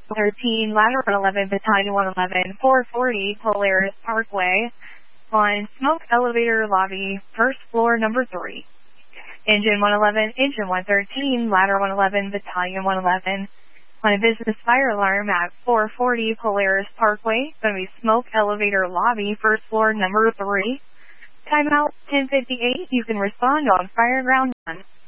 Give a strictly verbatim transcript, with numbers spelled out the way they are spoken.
thirteen, Ladder one eleven, Battalion one eleven, four forty Polaris Parkway on smoke elevator lobby, first floor number three. Engine one eleven, Engine one thirteen, Ladder one eleven, Battalion one eleven on a business fire alarm at four forty Polaris Parkway, going to be smoke elevator lobby, first floor number three. Timeout ten fifty-eight, you can respond on Fireground one.